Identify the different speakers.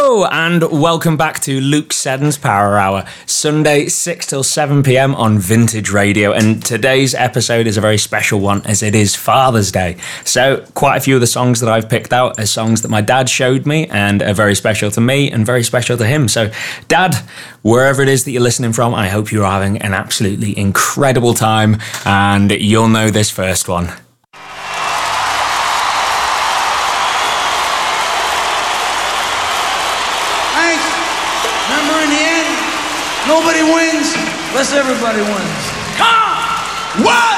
Speaker 1: Hello and welcome back to Luke Seddon's Power Hour, Sunday 6 till 7 p.m. on Vintage Radio, and today's episode is a very special one as it is Father's Day. So quite a few of the songs that I've picked out are songs that my dad showed me and are very special to me and very special to him. So Dad, wherever it is that you're listening from, I hope you're having an absolutely incredible time, and you'll know this first one.
Speaker 2: Nobody wins unless everybody wins.
Speaker 3: Come on! 1,